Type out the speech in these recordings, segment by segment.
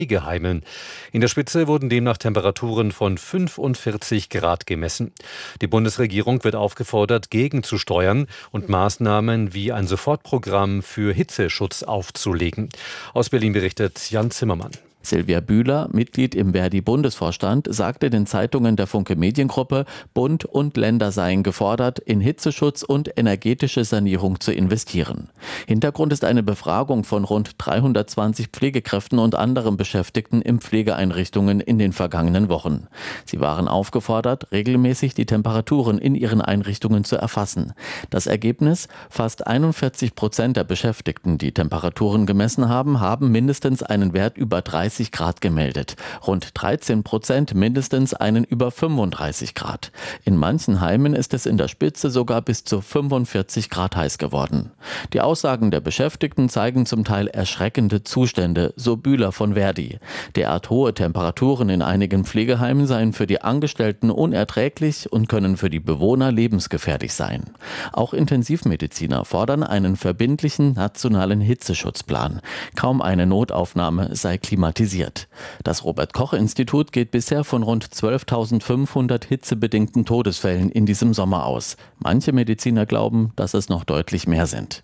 Pflegeheimen. In der Spitze wurden demnach Temperaturen von 45 Grad gemessen. Die Bundesregierung wird aufgefordert, gegenzusteuern und Maßnahmen wie ein Sofortprogramm für Hitzeschutz aufzulegen. Aus Berlin berichtet Jan Zimmermann. Silvia Bühler, Mitglied im Verdi-Bundesvorstand, sagte den Zeitungen der Funke Mediengruppe, Bund und Länder seien gefordert, in Hitzeschutz und energetische Sanierung zu investieren. Hintergrund ist eine Befragung von rund 320 Pflegekräften und anderen Beschäftigten in Pflegeeinrichtungen in den vergangenen Wochen. Sie waren aufgefordert, regelmäßig die Temperaturen in ihren Einrichtungen zu erfassen. Das Ergebnis: Fast 41% der Beschäftigten, die Temperaturen gemessen haben, haben mindestens einen Wert über 30 Grad gemeldet. Rund 13% mindestens einen über 35 Grad. In manchen Heimen ist es in der Spitze sogar bis zu 45 Grad heiß geworden. Die Aussagen der Beschäftigten zeigen zum Teil erschreckende Zustände, so Bühler von Verdi. Derart hohe Temperaturen in einigen Pflegeheimen seien für die Angestellten unerträglich und können für die Bewohner lebensgefährlich sein. Auch Intensivmediziner fordern einen verbindlichen nationalen Hitzeschutzplan. Kaum eine Notaufnahme sei klimatisiert. Das Robert-Koch-Institut geht bisher von rund 12.500 hitzebedingten Todesfällen in diesem Sommer aus. Manche Mediziner glauben, dass es noch deutlich mehr sind.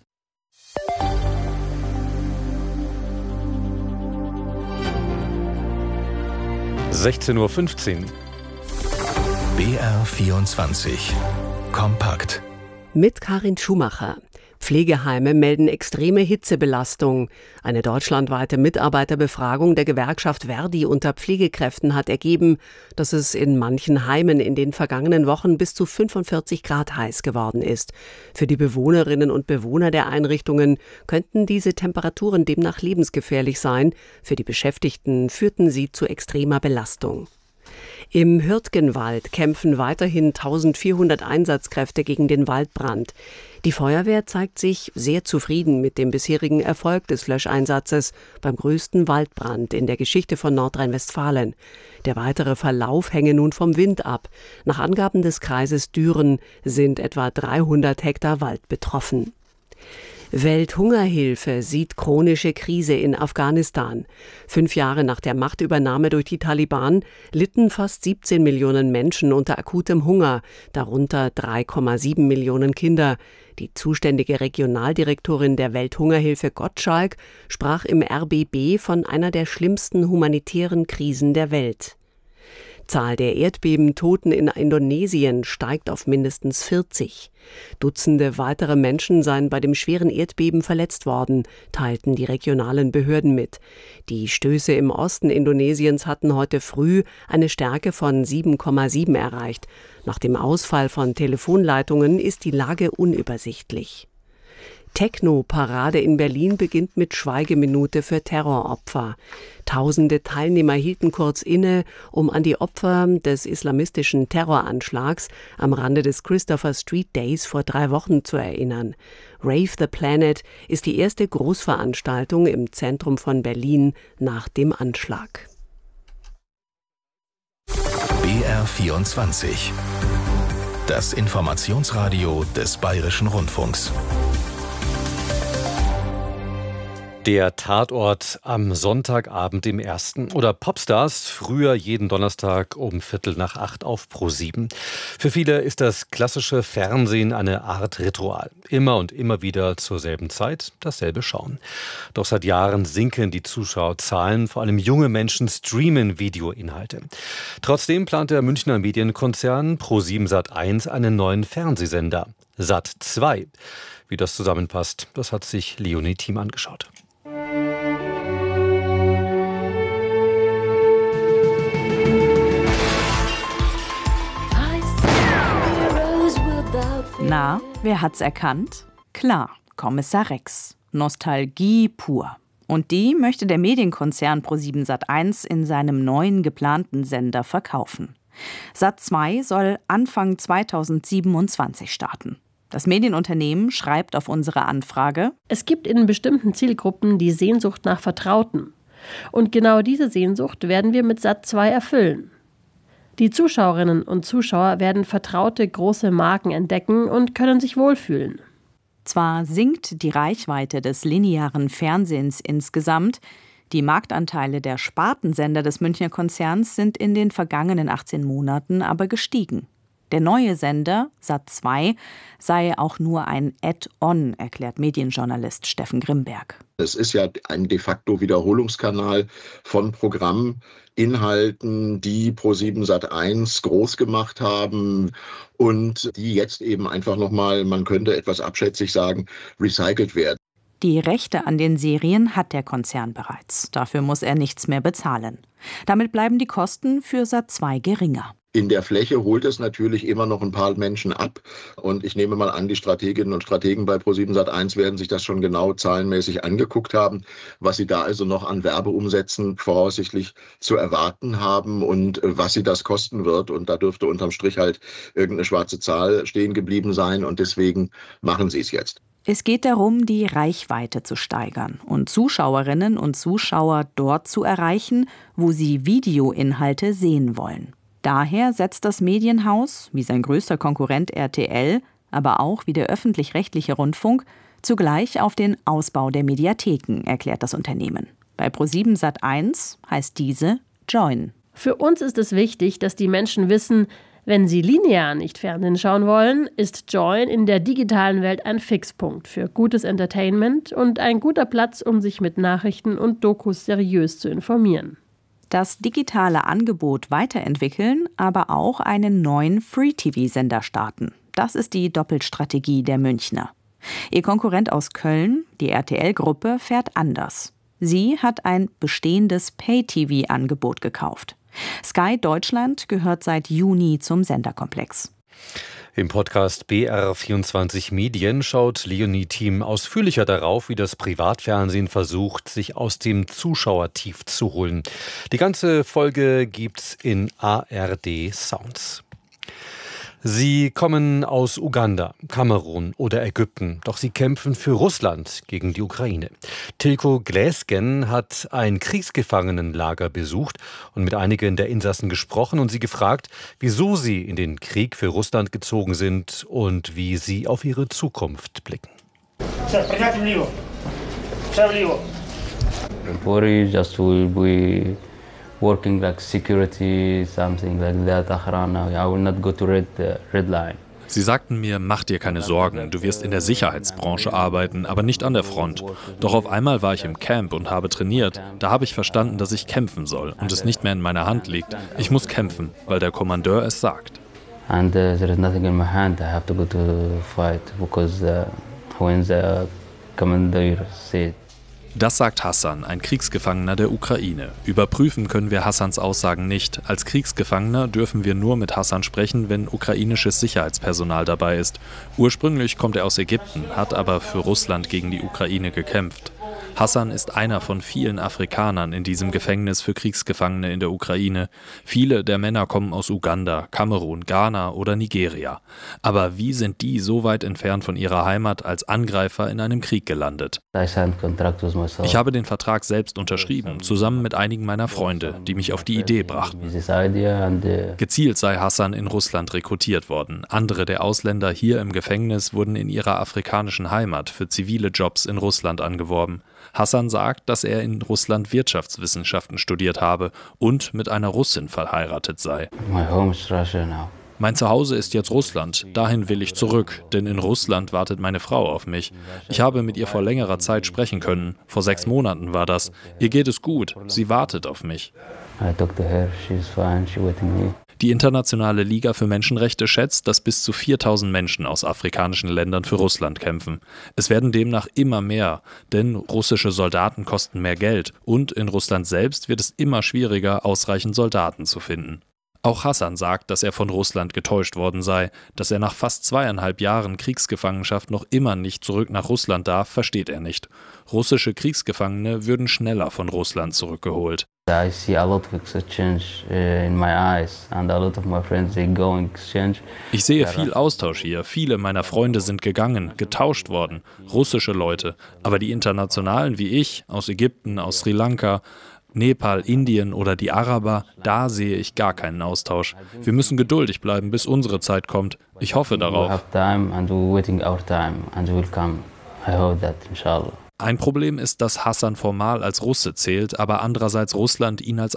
(16:15 Uhr). BR24 Kompakt. Mit Karin Schumacher. Pflegeheime melden extreme Hitzebelastung. Eine deutschlandweite Mitarbeiterbefragung der Gewerkschaft Verdi unter Pflegekräften hat ergeben, dass es in manchen Heimen in den vergangenen Wochen bis zu 45 Grad heiß geworden ist. Für die Bewohnerinnen und Bewohner der Einrichtungen könnten diese Temperaturen demnach lebensgefährlich sein. Für die Beschäftigten führten sie zu extremer Belastung. Im Hürtgenwald kämpfen weiterhin 1400 Einsatzkräfte gegen den Waldbrand. Die Feuerwehr zeigt sich sehr zufrieden mit dem bisherigen Erfolg des Löscheinsatzes beim größten Waldbrand in der Geschichte von Nordrhein-Westfalen. Der weitere Verlauf hänge nun vom Wind ab. Nach Angaben des Kreises Düren sind etwa 300 Hektar Wald betroffen. Welthungerhilfe sieht chronische Krise in Afghanistan. 5 Jahre nach der Machtübernahme durch die Taliban litten fast 17 Millionen Menschen unter akutem Hunger, darunter 3,7 Millionen Kinder. Die zuständige Regionaldirektorin der Welthungerhilfe Gottschalk sprach im RBB von einer der schlimmsten humanitären Krisen der Welt. Zahl der Erdbebentoten in Indonesien steigt auf mindestens 40. Dutzende weitere Menschen seien bei dem schweren Erdbeben verletzt worden, teilten die regionalen Behörden mit. Die Stöße im Osten Indonesiens hatten heute früh eine Stärke von 7,7 erreicht. Nach dem Ausfall von Telefonleitungen ist die Lage unübersichtlich. Techno-Parade in Berlin beginnt mit Schweigeminute für Terroropfer. Tausende Teilnehmer hielten kurz inne, um an die Opfer des islamistischen Terroranschlags am Rande des Christopher Street Days vor 3 Wochen zu erinnern. Rave the Planet ist die erste Großveranstaltung im Zentrum von Berlin nach dem Anschlag. BR24 Das Informationsradio des Bayerischen Rundfunks. Der Tatort am Sonntagabend im Ersten oder Popstars, früher jeden Donnerstag um 7:45 auf ProSieben. Für viele ist das klassische Fernsehen eine Art Ritual. Immer und immer wieder zur selben Zeit dasselbe schauen. Doch seit Jahren sinken die Zuschauerzahlen, vor allem junge Menschen streamen Videoinhalte. Trotzdem plant der Münchner Medienkonzern ProSiebenSat.1 einen neuen Fernsehsender, Sat2. Wie das zusammenpasst, das hat sich Leonie Thiem angeschaut. Na, wer hat's erkannt? Klar, Kommissar Rex. Nostalgie pur. Und die möchte der Medienkonzern ProSiebenSat.1 in seinem neuen geplanten Sender verkaufen. Sat2 soll Anfang 2027 starten. Das Medienunternehmen schreibt auf unsere Anfrage: Es gibt in bestimmten Zielgruppen die Sehnsucht nach Vertrautem. Und genau diese Sehnsucht werden wir mit Sat2 erfüllen. Die Zuschauerinnen und Zuschauer werden vertraute große Marken entdecken und können sich wohlfühlen. Zwar sinkt die Reichweite des linearen Fernsehens insgesamt, Die Marktanteile der Spartensender des Münchner Konzerns sind in den vergangenen 18 Monaten aber gestiegen. Der neue Sender, Sat2, sei auch nur ein Add-on, erklärt Medienjournalist Steffen Grimberg. Es ist ja ein de facto Wiederholungskanal von Programminhalten, die ProSieben Sat.1 groß gemacht haben und die jetzt eben einfach nochmal, man könnte etwas abschätzig sagen, recycelt werden. Die Rechte an den Serien hat der Konzern bereits. Dafür muss er nichts mehr bezahlen. Damit bleiben die Kosten für Sat2 geringer. In der Fläche holt es natürlich immer noch ein paar Menschen ab. Und ich nehme mal an, die Strateginnen und Strategen bei ProSieben Sat.1 werden sich das schon genau zahlenmäßig angeguckt haben, was sie da also noch an Werbeumsätzen voraussichtlich zu erwarten haben und was sie das kosten wird. Und da dürfte unterm Strich halt irgendeine schwarze Zahl stehen geblieben sein. Und deswegen machen sie es jetzt. Es geht darum, die Reichweite zu steigern und Zuschauerinnen und Zuschauer dort zu erreichen, wo sie Videoinhalte sehen wollen. Daher setzt das Medienhaus, wie sein größter Konkurrent RTL, aber auch wie der öffentlich-rechtliche Rundfunk, zugleich auf den Ausbau der Mediatheken, erklärt das Unternehmen. Bei ProSieben Sat.1 heißt diese Join. Für uns ist es wichtig, dass die Menschen wissen, wenn sie linear nicht Fernsehen schauen wollen, ist Join in der digitalen Welt ein Fixpunkt für gutes Entertainment und ein guter Platz, um sich mit Nachrichten und Dokus seriös zu informieren. Das digitale Angebot weiterentwickeln, aber auch einen neuen Free-TV-Sender starten. Das ist die Doppelstrategie der Münchner. Ihr Konkurrent aus Köln, die RTL-Gruppe, fährt anders. Sie hat ein bestehendes Pay-TV-Angebot gekauft. Sky Deutschland gehört seit Juni zum Senderkomplex. Im Podcast BR24 Medien schaut Leonie Thiem ausführlicher darauf, wie das Privatfernsehen versucht, sich aus dem Zuschauertief zu holen. Die ganze Folge gibt's in ARD Sounds. Sie kommen aus Uganda, Kamerun oder Ägypten, doch sie kämpfen für Russland gegen die Ukraine. Tilko Gläsgen hat ein Kriegsgefangenenlager besucht und mit einigen der Insassen gesprochen und sie gefragt, wieso sie in den Krieg für Russland gezogen sind und wie sie auf ihre Zukunft blicken. Working like security, something like that, Achrana. I will not go to red line. Sie sagten mir, mach dir keine Sorgen, du wirst in der Sicherheitsbranche arbeiten, aber nicht an der Front. Doch auf einmal war ich im Camp und habe trainiert. Da habe ich verstanden, dass ich kämpfen soll und es nicht mehr in meiner Hand liegt. Ich muss kämpfen, weil der Kommandeur es sagt. And there is nothing in my hand. I have to go to fight because when the commander said. Das sagt Hassan, ein Kriegsgefangener der Ukraine. Überprüfen können wir Hassans Aussagen nicht. Als Kriegsgefangener dürfen wir nur mit Hassan sprechen, wenn ukrainisches Sicherheitspersonal dabei ist. Ursprünglich kommt er aus Ägypten, hat aber für Russland gegen die Ukraine gekämpft. Hassan ist einer von vielen Afrikanern in diesem Gefängnis für Kriegsgefangene in der Ukraine. Viele der Männer kommen aus Uganda, Kamerun, Ghana oder Nigeria. Aber wie sind die so weit entfernt von ihrer Heimat als Angreifer in einem Krieg gelandet? Ich habe den Vertrag selbst unterschrieben, zusammen mit einigen meiner Freunde, die mich auf die Idee brachten. Gezielt sei Hassan in Russland rekrutiert worden. Andere der Ausländer hier im Gefängnis wurden in ihrer afrikanischen Heimat für zivile Jobs in Russland angeworben. Hassan sagt, dass er in Russland Wirtschaftswissenschaften studiert habe und mit einer Russin verheiratet sei. Mein Zuhause ist jetzt Russland, dahin will ich zurück, denn in Russland wartet meine Frau auf mich. Ich habe mit ihr vor längerer Zeit sprechen können, vor 6 Monaten war das. Ihr geht es gut, sie wartet auf mich. Die Internationale Liga für Menschenrechte schätzt, dass bis zu 4000 Menschen aus afrikanischen Ländern für Russland kämpfen. Es werden demnach immer mehr, denn russische Soldaten kosten mehr Geld und in Russland selbst wird es immer schwieriger, ausreichend Soldaten zu finden. Auch Hassan sagt, dass er von Russland getäuscht worden sei. Dass er nach fast 2,5 Jahren Kriegsgefangenschaft noch immer nicht zurück nach Russland darf, versteht er nicht. Russische Kriegsgefangene würden schneller von Russland zurückgeholt. Ich sehe viel Austausch hier. Viele meiner Freunde sind gegangen, getauscht worden. Russische Leute. Aber die Internationalen wie ich, aus Ägypten, aus Sri Lanka, Nepal, Indien oder die Araber, da sehe ich gar keinen Austausch. Wir müssen geduldig bleiben, bis unsere Zeit kommt. Ich hoffe darauf. Ein Problem ist, dass Hassan formal als Russe zählt, aber andererseits Russland ihn als